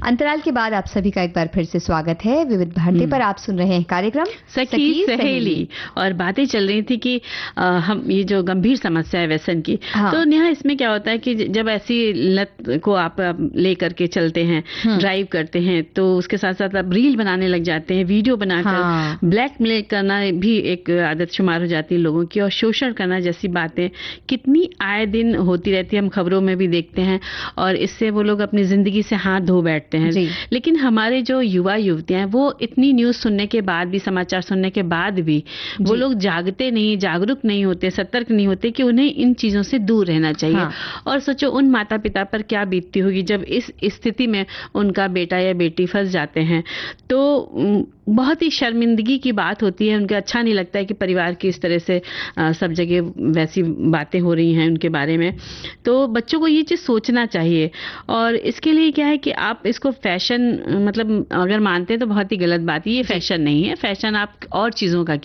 अंतराल के बाद आप सभी का एक बार फिर से स्वागत है। विविध भारती पर आप सुन रहे हैं कार्यक्रम सखी सहेली और बातें चल रही थी कि हम ये जो गंभीर समस्या है व्यसन की, तो नेहा इसमें क्या होता है कि जब ऐसी लत को आप लेकर के चलते हैं, ड्राइव करते हैं, तो उसके साथ साथ आप रील बनाने लग जाते हैं, वीडियो बनाकर ब्लैकमेल करना भी एक आदत शुमार हो जाती है लोगों की, और शोषण करना जैसी बातें कितनी आए दिन होती रहती है, हम खबरों में भी देखते हैं, और इससे वो लोग अपनी जिंदगी से हाथ धो बैठते हैं। लेकिन हमारे जो युवा युवतियां हैं वो इतनी न्यूज सुनने के बाद भी, समाचार सुनने के बाद भी वो लोग जागते नहीं, जागरूक नहीं होते, सतर्क नहीं होते कि उन्हें इन चीजों से दूर रहना चाहिए। और सोचो उन माता पिता पर क्या बीतती होगी जब इस स्थिति में उनका बेटा या बेटी फंस जाते हैं। तो बहुत ही शर्मिंदगी की बात होती है, उनको अच्छा नहीं लगता है कि परिवार की इस तरह से सब जगह वैसी बातें हो रही हैं उनके बारे में। तो बच्चों को ये चीज़ सोचना चाहिए, और इसके लिए क्या है कि आप इसको फैशन मतलब अगर मानते हैं तो बहुत ही गलत बात है। ये फैशन नहीं है, फैशन आप और चीज़ों का